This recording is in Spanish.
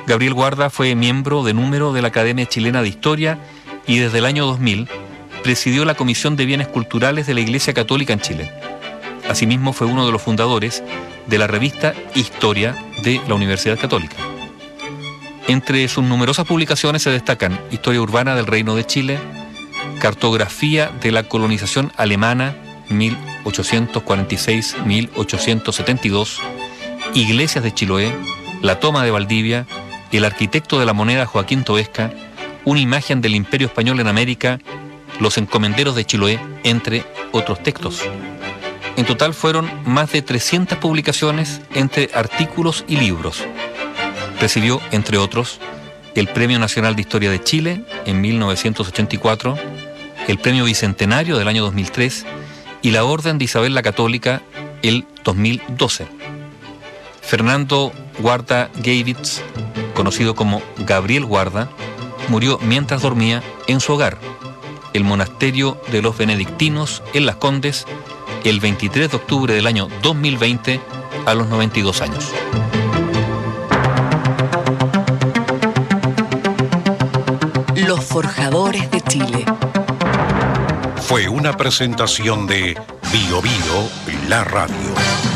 Gabriel Guarda fue miembro de número de la Academia Chilena de Historia y desde el año 2000 presidió la Comisión de Bienes Culturales de la Iglesia Católica en Chile. Asimismo, fue uno de los fundadores de la revista Historia de la Universidad Católica. Entre sus numerosas publicaciones se destacan Historia Urbana del Reino de Chile, Cartografía de la Colonización Alemana 1846-1872, Iglesias de Chiloé, La Toma de Valdivia, El arquitecto de la moneda Joaquín Toesca, Una imagen del Imperio Español en América, Los encomenderos de Chiloé, entre otros textos. En total fueron más de 300 publicaciones entre artículos y libros. Recibió, entre otros, el Premio Nacional de Historia de Chile en 1984, el Premio Bicentenario del año 2003 y la Orden de Isabel la Católica el 2012. Fernando Guarda Geiwitz, conocido como Gabriel Guarda, murió mientras dormía en su hogar, el monasterio de los benedictinos en Las Condes, el 23 de octubre del año 2020 a los 92 años. Los Forjadores de Chile. Fue una presentación de Bio Bio, la radio.